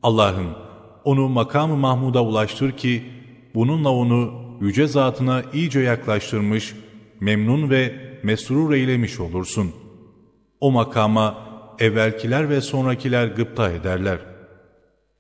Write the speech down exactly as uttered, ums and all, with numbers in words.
Allah'ım onu makam-ı Mahmud'a ulaştır ki bununla onu yüce zatına iyice yaklaştırmış, memnun ve mesrur eylemiş olursun. O makama evvelkiler ve sonrakiler gıpta ederler.